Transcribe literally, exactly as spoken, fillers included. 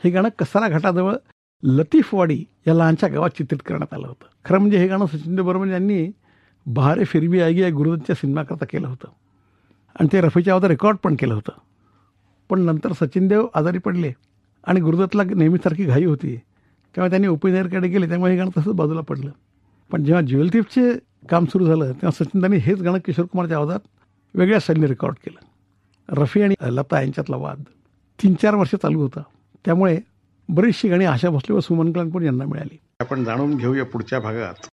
हे गाणं कसारा घाटाजवळ लतीफवाडी या लहानशा गावात चित्रित करण्यात आलं होतं. खरं म्हणजे हे गाणं सचिन देव बर्मन यांनी बहारे फिर भी आएगी या गुरुदत्तच्या सिनेमाकरता केलं होतं आणि ते रफीच्या आवाजात रेकॉर्ड पण केलं होतं. पण नंतर सचिन देव आजारी पडले आणि गुरुदत्तला नेहमीसारखी घाई होती, तेव्हा त्यांनी ओपनएअरकडे गेले, त्यामुळे हे गाणं तसंच बाजूला पडलं. पण जेव्हा ज्वेल थीफचे काम सुरू झालं तेव्हा सचिनदांनी हेच गाणं किशोर कुमारच्या आवाजात वेगळ्या शैलीने रेकॉर्ड केलं. रफी आणि लता यांच्यातला वाद तीन चार वर्ष चालू होता, त्यामुळे बरीचशी गाणी आशा भोसले व सुमन कल्याणपूर यांना मिळाली. आपण जाणून घेऊया पुढच्या भागात